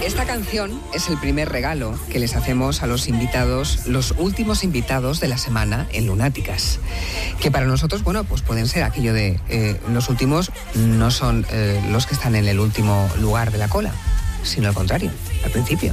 Esta canción es el primer regalo que les hacemos a los invitados, los últimos invitados de la semana en Lunáticas. Que para nosotros, bueno, pues pueden ser aquello de los últimos no son los que están en el último lugar de la cola, sino al contrario, al principio.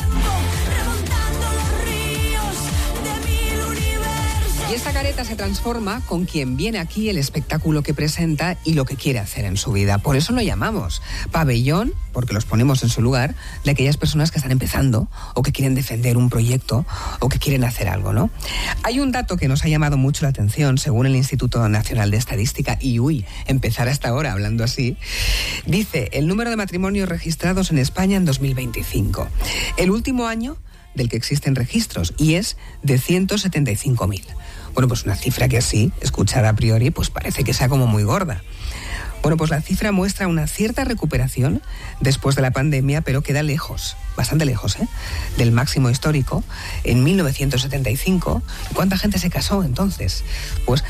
Y esta careta se transforma con quien viene aquí, el espectáculo que presenta y lo que quiere hacer en su vida. Por eso lo llamamos pabellón, porque los ponemos en su lugar, de aquellas personas que están empezando o que quieren defender un proyecto o que quieren hacer algo, ¿no? Hay un dato que nos ha llamado mucho la atención, según el Instituto Nacional de Estadística, y empezar hasta ahora hablando así, dice el número de matrimonios registrados en España en 2025. El último año del que existen registros, y es de 175.000. Bueno, pues una cifra que así, escuchada a priori, pues parece que sea como muy gorda. Bueno, pues la cifra muestra una cierta recuperación después de la pandemia, pero queda lejos, bastante lejos, del máximo histórico en 1975. ¿Cuánta gente se casó entonces? Pues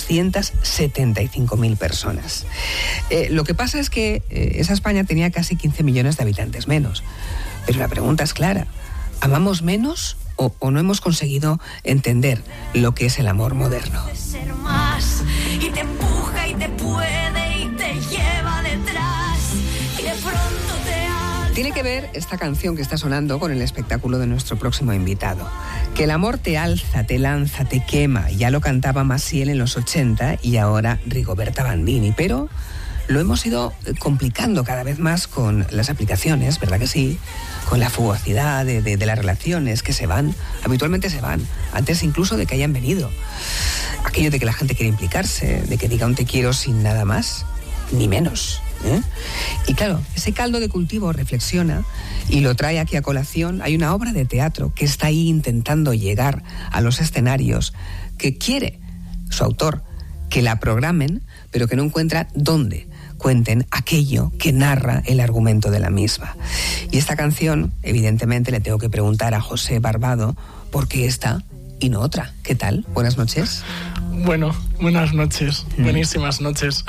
275.000 personas. Lo que pasa es que esa España tenía casi 15 millones de habitantes menos. Pero la pregunta es clara. ¿Amamos menos o no hemos conseguido entender lo que es el amor moderno? Ser más, y te empuja y te puede y te lleva detrás y de pronto te... Tiene que ver esta canción que está sonando con el espectáculo de nuestro próximo invitado. Que el amor te alza, te lanza, te quema. Ya lo cantaba Maciel en los 80 y ahora Rigoberta Bandini, pero lo hemos ido complicando cada vez más con las aplicaciones, ¿verdad que sí? Con la fugacidad de las relaciones que se van, habitualmente se van, antes incluso de que hayan venido. Aquello de que la gente quiere implicarse, de que diga un te quiero sin nada más, ni menos. Y claro, ese caldo de cultivo reflexiona y lo trae aquí a colación. Hay una obra de teatro que está ahí intentando llegar a los escenarios, que quiere su autor que la programen, pero que no encuentra dónde cuenten aquello que narra el argumento de la misma. Y esta canción, evidentemente, le tengo que preguntar a José Barbado por qué esta y no otra. ¿Qué tal? Buenas noches. Bueno, buenas noches. Buenísimas noches.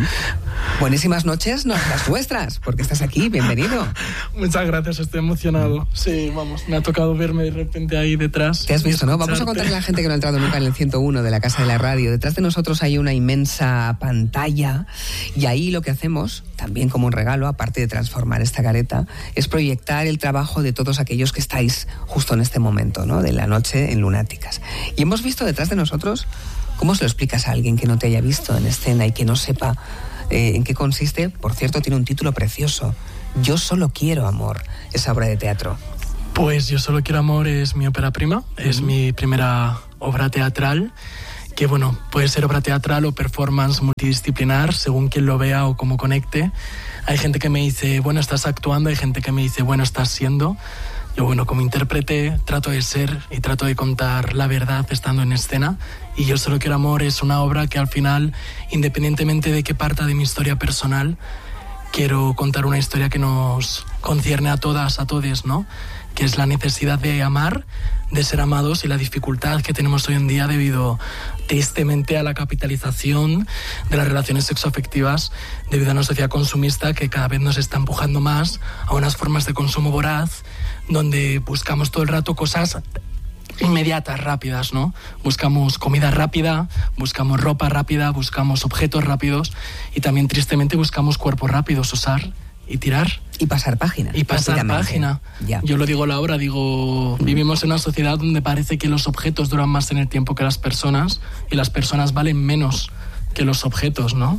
Buenísimas noches, no las nuestras, porque estás aquí, bienvenido. Muchas gracias, estoy emocionado. Sí, vamos, me ha tocado verme de repente ahí detrás. ¿Te has visto, no? Vamos a contarle a la gente que no ha entrado nunca en el 101 de la Casa de la Radio. Detrás de nosotros hay una inmensa pantalla y ahí lo que hacemos, también como un regalo, aparte de transformar esta careta, es proyectar el trabajo de todos aquellos que estáis justo en este momento, ¿no? De la noche en Lunáticas. Y hemos visto detrás de nosotros. ¿Cómo se lo explicas a alguien que no te haya visto en escena y que no sepa en qué consiste? Por cierto, tiene un título precioso. Yo solo quiero amor, esa obra de teatro. Pues Yo solo quiero amor es mi ópera prima, es mi primera obra teatral, que bueno, puede ser obra teatral o performance multidisciplinar, según quien lo vea o cómo conecte. Hay gente que me dice, bueno, estás actuando, hay gente que me dice, bueno, estás siendo. Yo, bueno, como intérprete trato de ser y trato de contar la verdad estando en escena. Y Yo solo quiero amor es una obra que al final, independientemente de que parta de mi historia personal, quiero contar una historia que nos concierne a todas, a todes, ¿no? Que es la necesidad de amar, de ser amados y la dificultad que tenemos hoy en día debido, tristemente, a la capitalización de las relaciones sexoafectivas debido a una sociedad consumista que cada vez nos está empujando más a unas formas de consumo voraz donde buscamos todo el rato cosas inmediatas, rápidas, ¿no? Buscamos comida rápida, buscamos ropa rápida, buscamos objetos rápidos y también, tristemente, buscamos cuerpos rápidos, usar y tirar. Y pasar página. Y pasar página. Ya. Yo lo digo a la hora, vivimos en una sociedad donde parece que los objetos duran más en el tiempo que las personas y las personas valen menos que los objetos, ¿no?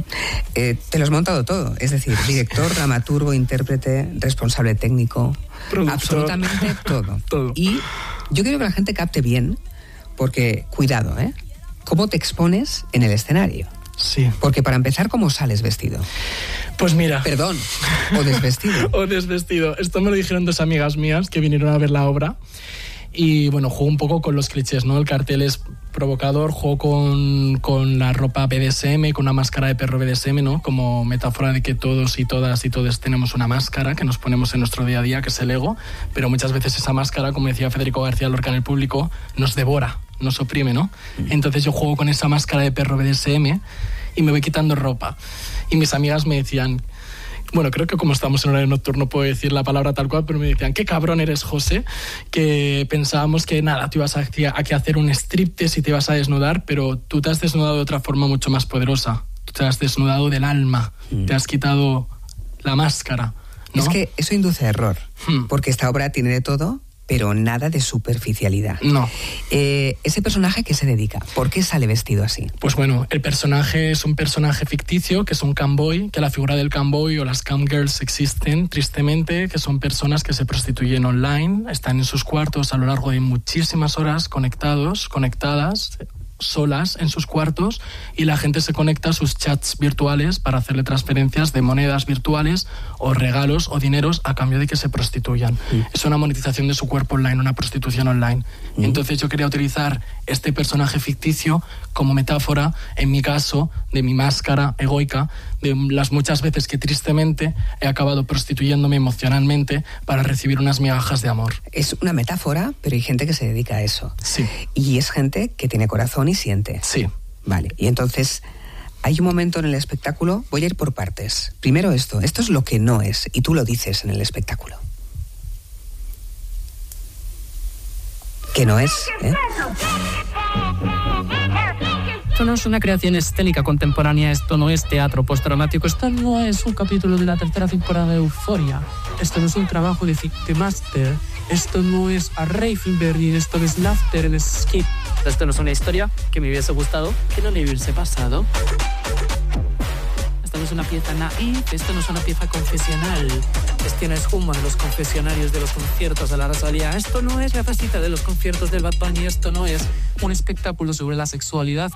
Te lo has montado todo, es decir, director, dramaturgo, intérprete, responsable técnico, productor. Absolutamente todo. Todo. Y yo quiero que la gente capte bien, porque, cuidado, ¿cómo te expones en el escenario? Sí. Porque para empezar, ¿cómo sales vestido? Pues mira. Perdón, o desvestido. O desvestido. Esto me lo dijeron dos amigas mías que vinieron a ver la obra. Y bueno, juego un poco con los clichés, ¿no? El cartel es provocador, juego con la ropa BDSM, con una máscara de perro BDSM, ¿no? Como metáfora de que todos y todas y todos tenemos una máscara que nos ponemos en nuestro día a día, que es el ego, pero muchas veces esa máscara, como decía Federico García Lorca en El Público, nos devora, nos oprime, ¿no? Entonces yo juego con esa máscara de perro BDSM y me voy quitando ropa. Y mis amigas me decían, Bueno, creo que como estamos en horario nocturno puedo decir la palabra tal cual, pero me decían, qué cabrón eres, José, que pensábamos que nada, te ibas a hacer un striptease y te ibas a desnudar, pero tú te has desnudado de otra forma mucho más poderosa. Tú te has desnudado del alma, te has quitado la máscara, ¿no? Es que eso induce a error, porque esta obra tiene de todo, pero nada de superficialidad. No. Ese personaje, ¿qué se dedica? ¿Por qué sale vestido así? Pues bueno, el personaje es un personaje ficticio, que es un camboy, que la figura del camboy o las camgirls existen, tristemente, que son personas que se prostituyen online, están en sus cuartos a lo largo de muchísimas horas conectadas, solas en sus cuartos, y la gente se conecta a sus chats virtuales para hacerle transferencias de monedas virtuales o regalos o dineros a cambio de que se prostituyan. Es una monetización de su cuerpo online, una prostitución online. Entonces yo quería utilizar este personaje ficticio como metáfora, en mi caso, de mi máscara egoica, de las muchas veces que tristemente he acabado prostituyéndome emocionalmente para recibir unas migajas de amor. Es una metáfora, pero hay gente que se dedica a eso. Sí. Y es gente que tiene corazón y siente. Sí. Vale, y entonces hay un momento en el espectáculo, voy a ir por partes. Primero esto es lo que no es, y tú lo dices en el espectáculo. Que no es, ¿eh? Esto no es una creación escénica contemporánea, esto no es teatro postdramático, esto no es un capítulo de la tercera temporada de Euphoria, esto no es un trabajo de máster, esto no es a rave in Berlin, esto no es laughter en skip. Esto no es una historia que me hubiese gustado que no le hubiese pasado. Esto no es una pieza naif, esto no es una pieza confesional. Esto no es humo de los confesionarios de los conciertos de la Rosalía. Esto no es la facita de los conciertos del Bad Bunny. Esto no es un espectáculo sobre la sexualidad.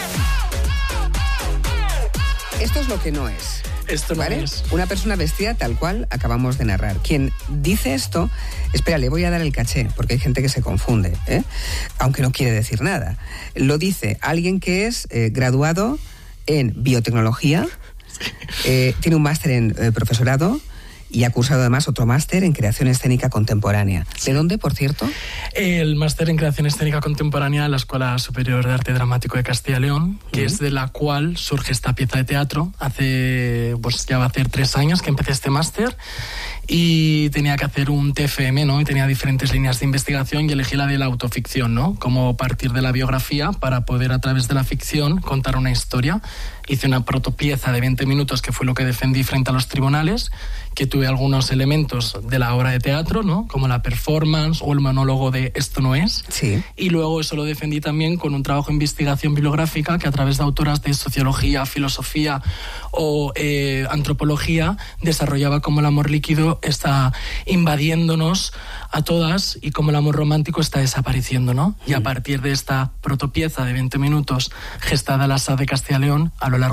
Esto es lo que no es. Esto no ¿Vale? es. Una persona vestida tal cual acabamos de narrar. Quien dice esto, espera, le voy a dar el caché, porque hay gente que se confunde, aunque no quiere decir nada. Lo dice alguien que es graduado en biotecnología, tiene un máster en profesorado y ha cursado además otro máster en creación escénica contemporánea. ¿De dónde, por cierto? El máster en creación escénica contemporánea de la Escuela Superior de Arte Dramático de Castilla y León, que es de la cual surge esta pieza de teatro. Ya va a hacer 3 años que empecé este máster y tenía que hacer un TFM, ¿no? Y tenía diferentes líneas de investigación y elegí la de la autoficción, ¿no? Como partir de la biografía para poder a través de la ficción contar una historia. Hice una protopieza de 20 minutos que fue lo que defendí frente a los tribunales, que tuve algunos elementos de la obra de teatro, ¿no? Como la performance o el monólogo de Esto no es. Sí. Y luego eso lo defendí también con un trabajo de investigación bibliográfica que a través de autoras de sociología, filosofía o antropología desarrollaba cómo el amor líquido está invadiéndonos a todas y cómo el amor romántico está desapareciendo, ¿no? Y a partir de esta protopieza de 20 minutos gestada en la SAD de Castilla y León, a lo largo